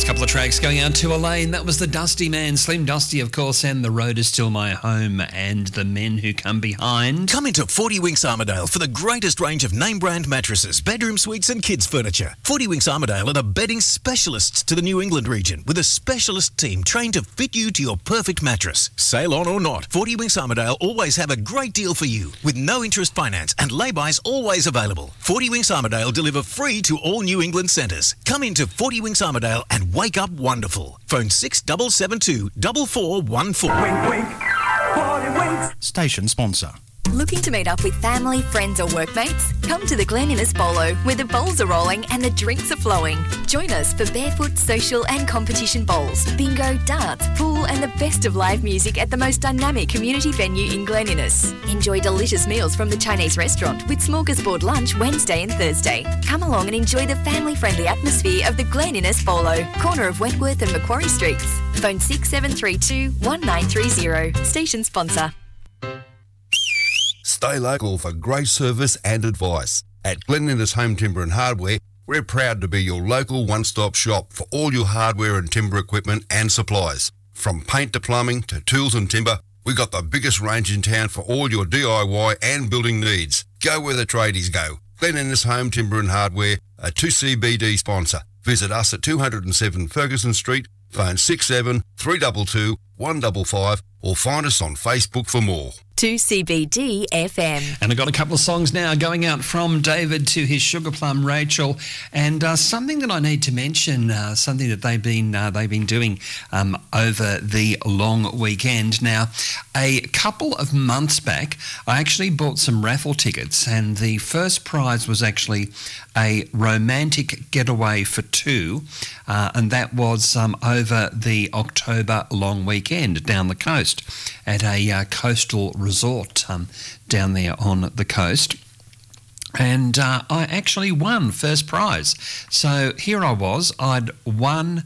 Couple of tracks going out to Elaine. That was the Dusty Man, Slim Dusty, of course, and The Road Is Still My Home, and The Men Who Come Behind. Come into 40 Winks Armidale for the greatest range of name brand mattresses, bedroom suites and kids furniture. 40 Winks Armidale are the bedding specialists to the New England region, with a specialist team trained to fit you to your perfect mattress. Sale on or not, 40 Winks Armidale always have a great deal for you, with no interest finance and lay-bys always available. 40 Winks Armidale deliver free to all New England centres. Come into 40 Winks Armidale and wake up wonderful. Phone 6772 4414. Wink, wink. 40 Winks. Station sponsor. Looking to meet up with family, friends or workmates? Come to the Glen Innes Bolo, where the bowls are rolling and the drinks are flowing. Join us for barefoot, social and competition bowls, bingo, darts, pool and the best of live music at the most dynamic community venue in Glen Innes. Enjoy delicious meals from the Chinese restaurant with smorgasbord lunch Wednesday and Thursday. Come along and enjoy the family-friendly atmosphere of the Glen Innes Bolo, corner of Wentworth and Macquarie Streets. Phone 6732 1930. Station sponsor. Stay local for great service and advice. At Glen Innes Home Timber and Hardware, we're proud to be your local one-stop shop for all your hardware and timber equipment and supplies. From paint to plumbing to tools and timber, we got the biggest range in town for all your DIY and building needs. Go where the tradies go. Glen Innes Home Timber and Hardware, a 2CBD sponsor. Visit us at 207 Ferguson Street, phone 67 322 155 or find us on Facebook for more. 2CBD FM. And I've got a couple of songs now going out from David to his sugar plum Rachel, and something that I need to mention, something that they've been doing over the long weekend. Now, a couple of months back, I actually bought some raffle tickets, and the first prize was actually a romantic getaway for two, and that was over the October long weekend down the coast at a coastal resort down there on the coast. And I actually won first prize. So here I was, I'd won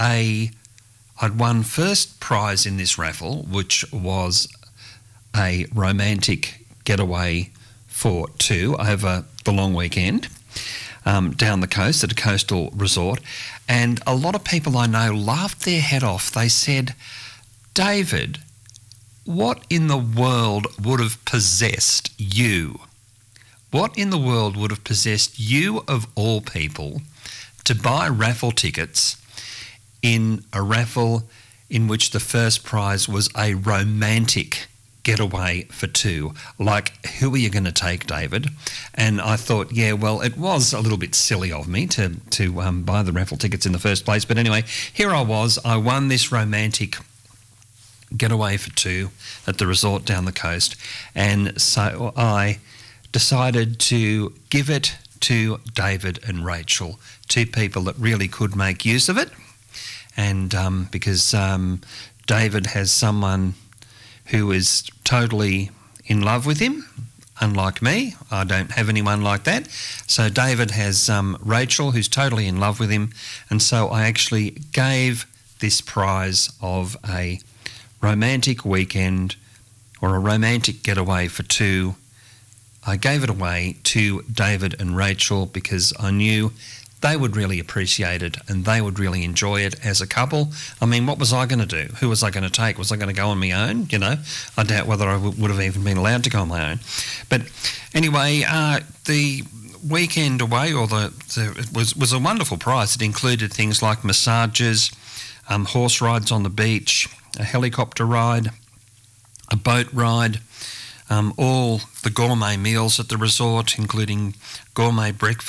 first prize in this raffle, which was a romantic getaway for two over the long weekend down the coast at a coastal resort. And a lot of people I know laughed their head off. They said, David, what in the world would have possessed you? What in the world would have possessed you, of all people, to buy raffle tickets in a raffle in which the first prize was a romantic getaway for two? Like, who are you going to take, David? And I thought, yeah, well, it was a little bit silly of me to buy the raffle tickets in the first place. But anyway, here I was. I won this romantic getaway for two at the resort down the coast, and so I decided to give it to David and Rachel, two people that really could make use of it. And because David has someone who is totally in love with him, unlike me. I don't have anyone like that. So David has Rachel, who's totally in love with him, and so I actually gave this prize of a romantic weekend or a romantic getaway for two. I gave it away to David and Rachel because I knew they would really appreciate it and they would really enjoy it as a couple. I mean, what was I going to do? Who was I going to take? Was I going to go on my own? You know, I doubt whether I would have even been allowed to go on my own. But anyway, the weekend away, or it was a wonderful prize. It included things like massages, horse rides on the beach, a helicopter ride, a boat ride, all the gourmet meals at the resort, including gourmet breakfast